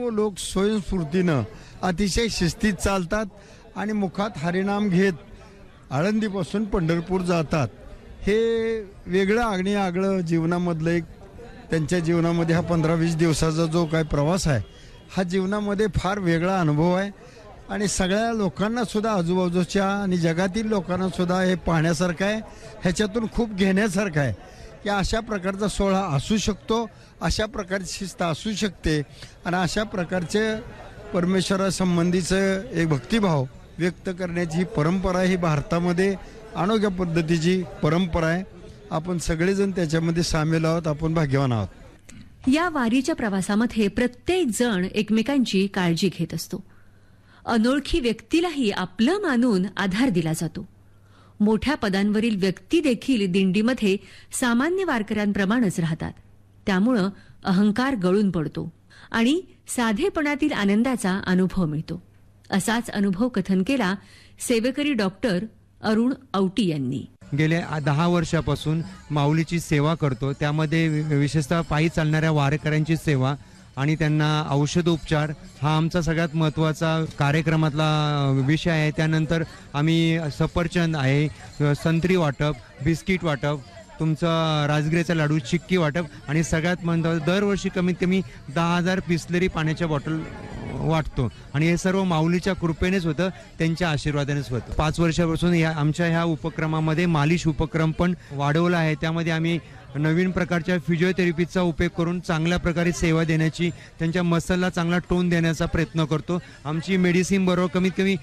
सर्व लोक स्वयंस्फूर्तीनं अतिशय शिस्तीत चालतात आणि मुखात हरिनाम घेत आळंदीपासून पंढरपूर जातात. हे वेगळं आगळं जीवनामधलं एक त्यांच्या जीवनामध्ये हा 15-20 दिवसाचा जो काय प्रवास आहे हा जीवनामध्ये फार वेगळा अनुभव आहे आणि सगळ्या लोकांना सुद्धा आजूबाजूच्या आणि जगातील लोकांना सुद्धा हे पाहण्यासारखं आहे. ह्याच्यातून खूप घेण्यासारखं आहे की अशा प्रकारचा सोहळा असू शकतो, अशा प्रकारची शिस्त असू शकते आणि अशा प्रकारचे परमेश्वरासंबंधीचं एक भक्तिभाव व्यक्त करण्याची ही परंपरा ही भारतामध्ये अनोख्या पद्धतीची परंपरा आहे. आपण सगळेजण त्याच्यामध्ये सामील आहोत, आपण भाग्यवान आहोत. या वारीच्या प्रवासामध्ये प्रत्येक जण एकमेकांची काळजी घेत असतो. अनोळखी व्यक्तीलाही आपलं मानून आधार दिला जातो. मोठ्या पदांवरील व्यक्ती देखील दिंडीमध्ये सामान्य वारकऱ्यांप्रमाणेच राहतात. त्यामुळं अहंकार गळून पडतो आणि साधेपणातील आनंदाचा अनुभव मिळतो. असाच अनुभव कथन केला सेवेकरी डॉक्टर अरुण औटी यांनी. गेले 10 वर्षापासून माऊलीची सेवा करतो. त्यामध्ये विशेषतः पायी चालणाऱ्या वारकऱ्यांची सेवा आणि त्यांना औषधोपचार हा आमचा सगळ्यात महत्त्वाचा कार्यक्रमातला विषय आहे. त्यानंतर आम्ही सफरचंद आहे, संत्री वाटप, बिस्किट वाटप, तुमचं राजगिऱ्याचा लाडू, चिक्की वाटप आणि सगळ्यात महत्त्वाचं दरवर्षी कमीत कमी 10,000 बिसलरी पाण्याच्या बॉटल वाटतो आणि हे सर्व माऊलीच्या कृपेनेच होतं, त्यांच्या आशीर्वादानेच होतं. 5 वर्षापासून आमच्या ह्या उपक्रमामध्ये मालिश उपक्रम पण वाढवला आहे. त्यामध्ये आम्ही नवीन प्रकारच्या फिजिओथेरपीचा उपयोग करून चांगल्या प्रकारे सेवा देण्याची, त्यांच्या मसलला चांगला टोन देण्याचा प्रयत्न करतो. आमची मेडिसिन बरोबर कमीत कमी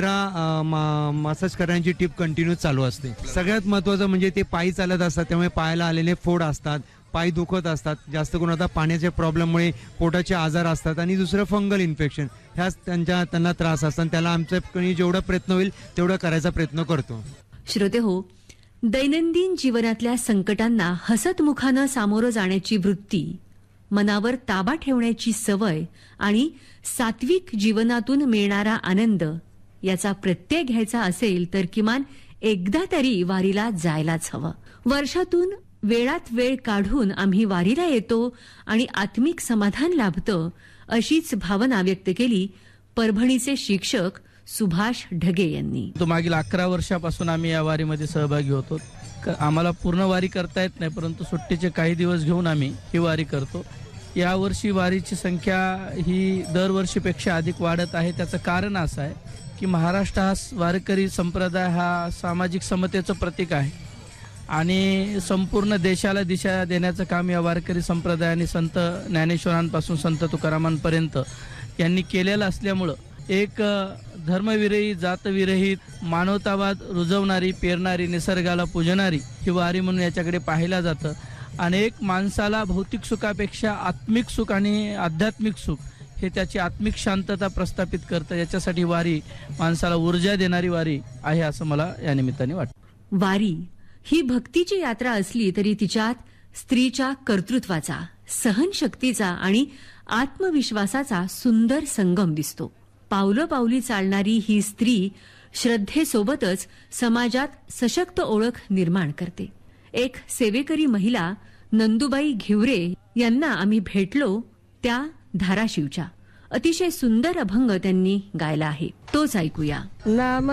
15 मसाज करण्याची टीप कंटिन्यू चालू असते. सगळ्यात महत्त्वाचं म्हणजे ते पायी चालत असतात, त्यामुळे पायाला आलेले फोड असतात, पाय दुखत असतात, जास्त करून आता पाण्याच्या प्रॉब्लेममुळे पोटाचे आजार असतात आणि दुसरं फंगल इन्फेक्शन ह्याच त्यांना त्रास असतात. त्याला आमच्याकडे जेवढा प्रयत्न होईल तेवढा करायचा प्रयत्न करतो. श्रोते हो, दैनंदिन जीवनातल्या संकटांना हसतमुखानं सामोरं जाण्याची वृत्ती, मनावर ताबा ठेवण्याची सवय आणि सात्विक जीवनातून मिळणारा आनंद याचा प्रत्यय घ्यायचा असेल तर किमान एकदा तरी वारीला जायलाच हवं. वर्षातून वेळात वेळ काढून आम्ही वारीला येतो आणि आत्मिक समाधान लाभतं, अशीच भावना व्यक्त केली परभणीचे शिक्षक सुभाष ढगे यांनी. मागील 11 वर्षापासून आम्ही या वारीमध्ये सहभागी होतो. आम्हाला पूर्ण वारी करता येत नाही, परंतु सुट्टीचे काही दिवस घेऊन आम्ही ही वारी करतो. यावर्षी वारीची संख्या ही दरवर्षीपेक्षा अधिक वाढत आहे. त्याचं कारण असं आहे की महाराष्ट्र हा वारकरी संप्रदाय हा सामाजिक समतेचं प्रतीक आहे आणि संपूर्ण देशाला दिशा देण्याचं काम या वारकरी संप्रदायाने संत ज्ञानेश्वरांपासून संत तुकारामांपर्यंत यांनी केलेलं असल्यामुळं एक धर्मविरहित, जातविरहित, मानवतावाद रुजवणारी, पेरणारी, निसर्गाला पूजणारी ही वारी म्हणून याच्याकडे पाहिलं जातं. अनेक माणसाला भौतिक सुखापेक्षा आत्मिक सुख आणि आध्यात्मिक सुख हे त्याची आत्मिक शांतता प्रस्थापित करतं. याच्यासाठी वारी माणसाला ऊर्जा देणारी वारी आहे असं मला या निमित्ताने वाटतं. वारी ही भक्तीची यात्रा असली तरी तिच्यात स्त्रीच्या कर्तृत्वाचा, सहनशक्तीचा आणि आत्मविश्वासाचा सुंदर संगम दिसतो. पावलं पावली चालणारी ही स्त्री श्रद्धेसोबतच समाजात सशक्त ओळख निर्माण करते. एक सेवेकरी महिला नंदुबाई घिवरे यांना आम्ही भेटलो त्या धाराशिवच्या. अतिशय सुंदर अभंग त्यांनी गायला आहे, तोच ऐकूया.